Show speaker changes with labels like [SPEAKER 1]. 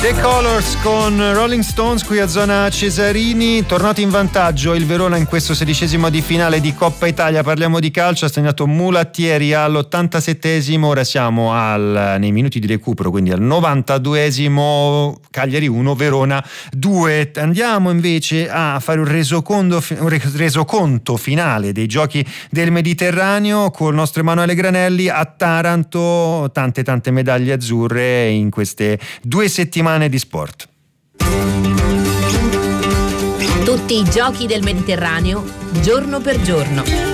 [SPEAKER 1] The Colors con Rolling Stones qui a zona Cesarini. Tornato in vantaggio il Verona in questo 16° di finale di Coppa Italia. Parliamo di calcio, ha segnato Mulattieri all'87esimo. Ora siamo nei minuti di recupero, quindi al 92esimo. Cagliari 1, Verona 2. Andiamo invece a fare un resoconto finale dei giochi del Mediterraneo con il nostro Emanuele Granelli. A Taranto tante medaglie azzurre in queste 2 settimane di sport.
[SPEAKER 2] Tutti i giochi del Mediterraneo, giorno per giorno.